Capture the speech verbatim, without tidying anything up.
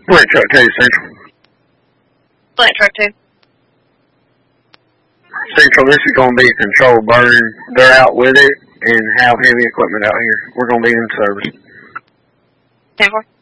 Plant Truck two, Central. Plant Truck two. Central, this is going to be a controlled burn. They're out with it and have heavy equipment out here. We're going to be in service. ten four.